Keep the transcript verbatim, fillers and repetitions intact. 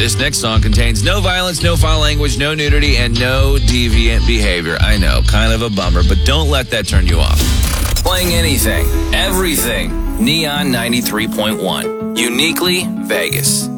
this next song contains no violence, no foul language, no nudity, and no deviant behavior. I know, kind of a bummer, but don't let that turn you off. Playing anything, everything. Neon ninety-three point one. Uniquely Vegas.